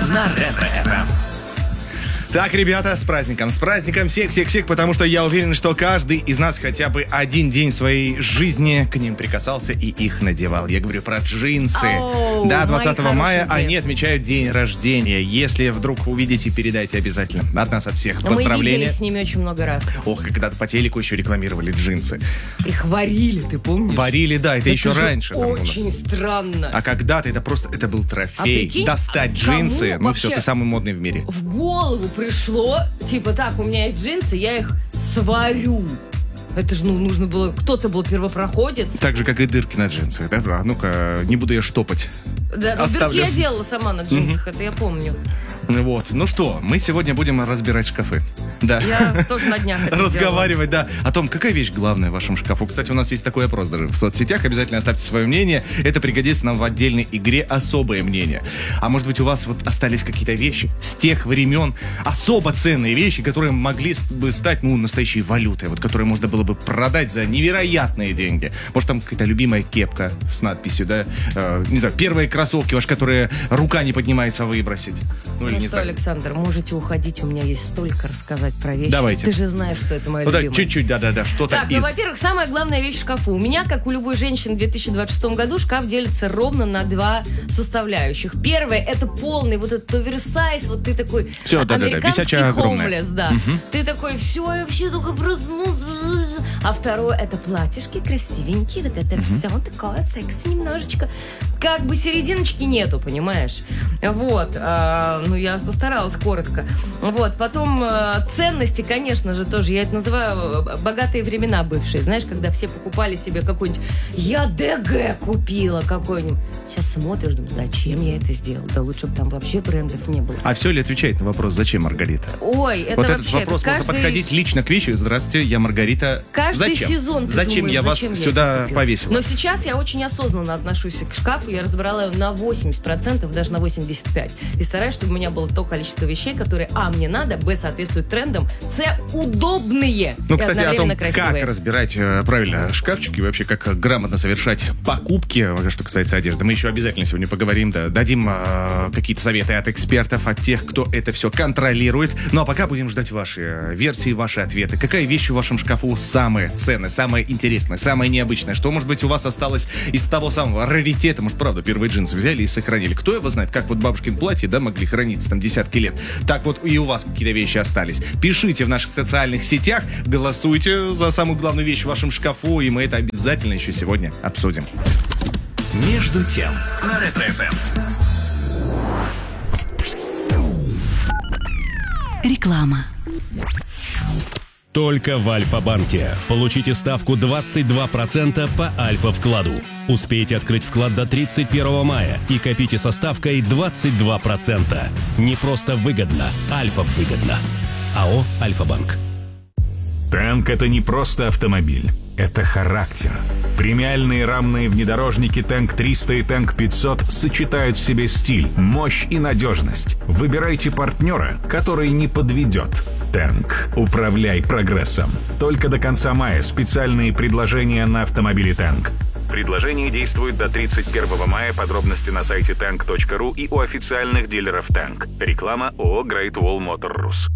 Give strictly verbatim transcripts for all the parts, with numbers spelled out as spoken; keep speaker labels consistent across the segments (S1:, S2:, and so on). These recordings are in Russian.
S1: на Ретро-эф эм.
S2: Так, ребята, с праздником, с праздником всех-всех-всех, потому что я уверен, что каждый из нас хотя бы один день своей жизни к ним прикасался и их надевал. Я говорю про джинсы.
S1: Oh,
S2: да, двадцатого мая
S1: хорошие.
S2: они отмечают день рождения. Если вдруг увидите, передайте обязательно. От нас, от всех.
S1: Мы
S2: Поздравления.
S1: видели с ними очень много раз.
S2: Ох, когда-то по телеку еще рекламировали джинсы.
S1: Их варили, ты помнишь?
S2: Варили, да, это,
S1: Это
S2: еще
S1: же
S2: раньше. там,
S1: очень странно.
S2: А когда-то это просто, это был трофей.
S1: А прикинь,
S2: Достать
S1: а
S2: джинсы,
S1: кому
S2: ну
S1: вообще
S2: все, ты самый модный в мире.
S1: В голову пришло, типа, так, у меня есть джинсы, я их сварю. Это же, ну, нужно было... Кто-то был первопроходец.
S2: Так же, как и дырки на джинсах, да? А ну-ка, не буду я штопать.
S1: Да, ну, дырки я делала сама на джинсах, это я помню.
S2: Вот. Ну что, мы сегодня будем разбирать шкафы. Да.
S1: Я тоже на днях это
S2: Разговаривать, да, о том, какая вещь главная в вашем шкафу. Кстати, у нас есть такой опрос даже в соцсетях. Обязательно оставьте свое мнение. Это пригодится нам в отдельной игре «Особое мнение». А может быть, у вас вот остались какие-то вещи с тех времен, особо ценные вещи, которые могли бы стать, ну, настоящей валютой, вот, которые можно было бы продать за невероятные деньги. Может, там какая-то любимая кепка с надписью, да, э, не знаю, первые кроссовки ваши, которые рука не поднимается выбросить. Ну, или
S1: Ну
S2: не
S1: что,
S2: знаю.
S1: Александр, можете уходить, у меня есть столько рассказать про вещи.
S2: Давайте.
S1: Ты же знаешь, что это моя
S2: Ну да,
S1: любимая.
S2: чуть-чуть, да-да-да, что-то
S1: Так,
S2: из...
S1: ну, во-первых, самая главная вещь в шкафу. У меня, как у любой женщины в две тысячи двадцать шестом году, шкаф делится ровно на два составляющих. Первое, это полный вот этот оверсайз, вот ты такой
S2: Всё, да-да-да,
S1: американский
S2: висячая огромная.
S1: хомлес, да.
S2: Мгм.
S1: Ты такой, все, я вообще только проснулся. А второе, это платьишки красивенькие, вот это все такое секси немножечко. Как бы серединочки нету, понимаешь? Вот, а, ну я постаралась коротко. Вот, потом а, ценности, конечно же, тоже, я это называю а, богатые времена бывшие. Знаешь, когда все покупали себе какой-нибудь, я ДГ купила какой-нибудь. Сейчас смотришь, думаю, зачем я это сделала? Да лучше бы там вообще брендов не было.
S2: А все ли отвечает на вопрос, зачем Маргарита?
S1: Ой, это
S2: вот
S1: вообще...
S2: этот вопрос
S1: это
S2: можно
S1: каждый-
S2: подходить лично к вещи. Здравствуйте, я Маргарита.
S1: Каждый
S2: зачем?
S1: сезон ты
S2: Зачем
S1: думаешь,
S2: я вас
S1: зачем я
S2: сюда
S1: это купила?
S2: повесила?
S1: Но сейчас я очень осознанно отношусь к шкафу. Я разбирала его на восемьдесят процентов, даже на восемьдесят пять процентов. И стараюсь, чтобы у меня было то количество вещей, которые, а, мне надо, б, соответствуют трендам, с, удобные
S2: Ну,
S1: и
S2: кстати, о том,
S1: одновременно красивые.
S2: как разбирать э, правильно шкафчики и вообще как грамотно совершать покупки, что касается одежды, мы еще обязательно сегодня поговорим, да, дадим э, какие-то советы от экспертов, от тех, кто это все контролирует. Ну, а пока будем ждать ваши э, версии, ваши ответы. Какая вещь в вашем шкафу самая ценная, самая интересная, самая необычная? Что, может быть, у вас осталось из того самого раритета? Может, правда, первые джинсы взяли и сохранили? Кто его знает, как вот бабушкин платье, да, могли храниться там десятки лет. Так вот и у вас какие-то вещи остались. Пишите в наших социальных сетях, голосуйте за самую главную вещь в вашем шкафу, и мы это обязательно еще сегодня обсудим.
S3: Между тем на Ретро-эф эм.
S4: Реклама.
S5: Только в Альфа-банке. Получите ставку двадцать два процента по Альфа-вкладу. Успейте открыть вклад до тридцать первого мая и копите со ставкой двадцать два процента. Не просто выгодно, Альфа-выгодно. АО «Альфа-банк».
S6: Танк — это не просто автомобиль, это характер. Премиальные рамные внедорожники Танк триста и Танк пятьсот сочетают в себе стиль, мощь и надежность. Выбирайте партнера, который не подведет. Танк. Управляй прогрессом. Только до конца мая специальные предложения на автомобили Танк. Предложение действует до тридцать первого мая. Подробности на сайте танк точка ру и у официальных дилеров Танк. Реклама ООО Great Wall Motor Rus.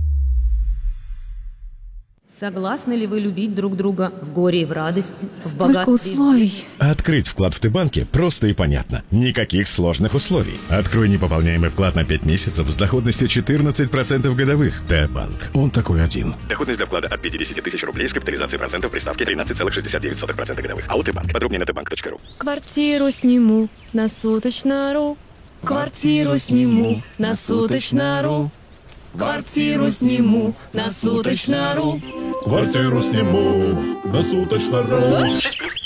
S7: Согласны ли вы любить друг друга в горе и в радости, в
S4: Столько
S7: богатстве?
S4: условий.
S8: Открыть вклад в Т-банке просто и понятно. Никаких сложных условий. Открой непополняемый вклад на пять месяцев с доходностью четырнадцать процентов годовых. Т-банк. Он такой один.
S9: Доходность для вклада от пятьдесят тысяч рублей с капитализацией процентов при ставке тринадцать целых шестьдесят девять сотых процента годовых. АО Т-банк. Подробнее на т-банк точка ру.
S10: Квартиру сниму на суточно.ру. Квартиру сниму на суточно.ру. Квартиру сниму на суточно.ру.
S11: Квартиру сниму на суточно.ру.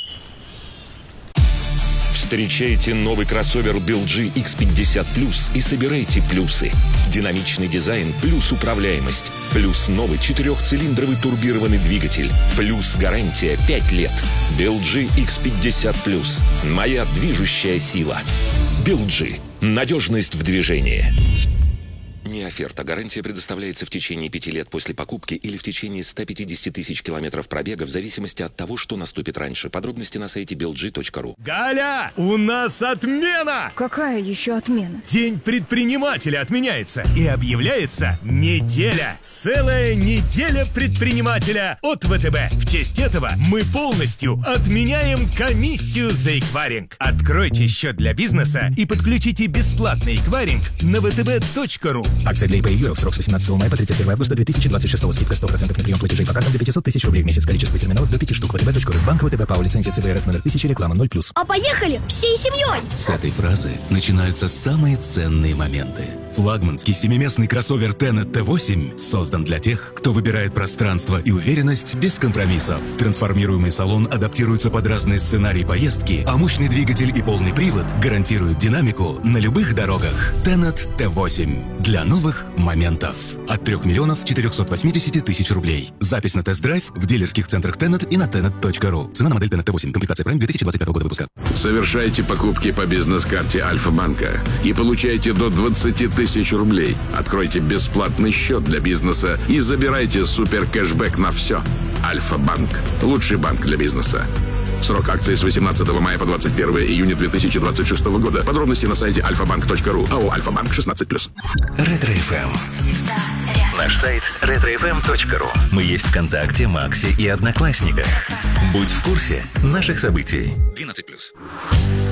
S12: Встречайте новый кроссовер би эл джи икс пятьдесят плюс и собирайте плюсы. Динамичный дизайн плюс управляемость. Плюс новый четырехцилиндровый турбированный двигатель. Плюс гарантия пять лет. би эл джи икс пятьдесят плюс. Моя движущая сила. би эл джи. Надежность в движении. Ранняя оферта. Гарантия предоставляется в течение пяти лет после покупки или в течение ста пятидесяти тысяч километров пробега в зависимости от того, что наступит раньше. Подробности на сайте би эл джи точка ру.
S4: Галя, у нас отмена!
S13: Какая еще отмена?
S4: День предпринимателя отменяется и объявляется неделя. Целая неделя предпринимателя от вэ тэ бэ. В честь этого мы полностью отменяем комиссию за эквайринг. Откройте счет для бизнеса и подключите бесплатный эквайринг на вэ тэ бэ точка ру.
S14: Акция для ай пи эй ю эл. Срок с восемнадцатого мая по тридцать первого августа две тысячи двадцать шестого. Скидка сто процентов на прием платежей по картам до пятисот тысяч рублей в месяц. Количество терминалов до пяти штук. вэ тэ бэ точка ру. Банк вэ тэ бэ ПАО. Лицензия цэ вэ эр эф номер тысяча. Реклама ноль плюс.
S13: А поехали всей семьей!
S15: С этой фразы начинаются самые ценные моменты. Флагманский семиместный кроссовер Tenet тэ восемь создан для тех, кто выбирает пространство и уверенность без компромиссов. Трансформируемый салон адаптируется под разные сценарии поездки, а мощный двигатель и полный привод гарантируют динамику на любых дорогах. Tenet тэ восемь. Для новых моментов. От трёх миллионов четырёхсот восьмидесяти тысяч рублей. Запись на тест-драйв в дилерских центрах Tenet и на tenet точка ру. Цена на модель Tenet тэ восемь. Комплектация Prime две тысячи двадцать пятого года выпуска.
S16: Совершайте покупки по бизнес-карте Альфа-банка и получайте до двадцати тысяч рублей. Откройте бесплатный счет для бизнеса и забирайте супер кэшбэк на все. Альфа-банк. Лучший банк для бизнеса. Срок акции с восемнадцатого мая по двадцать первое июня две тысячи двадцать шестого года. Подробности на сайте альфа банк точка ру. АО «Альфа-банк» шестнадцать плюс.
S3: Ретро эф эм. Наш сайт ретро эф эм точка ру. Мы есть ВКонтакте, Максе и Одноклассниках. Будь в курсе наших событий.
S12: двенадцать плюс.